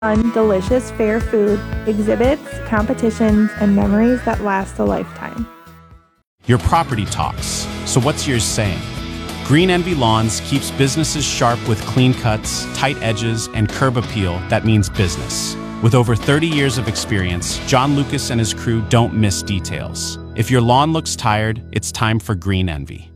fun, delicious, fair food, exhibits, competitions, and memories that last a lifetime. Your property talks, so what's yours saying? Green Envy Lawns keeps businesses sharp with clean cuts, tight edges, and curb appeal that means business. With over 30 years of experience, John Lucas and his crew don't miss details. If your lawn looks tired, it's time for Green Envy.